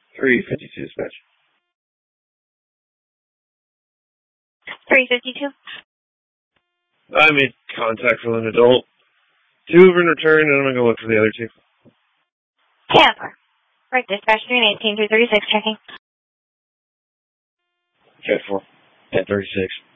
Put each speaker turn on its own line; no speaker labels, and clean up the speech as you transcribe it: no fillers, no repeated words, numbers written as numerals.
352 dispatch.
352.
I made contact with an adult. 2 have been returned, and I'm going to go look for the other 2.
Yeah. Right, dispatch 318 through 36 checking.
Okay, 4. 1036.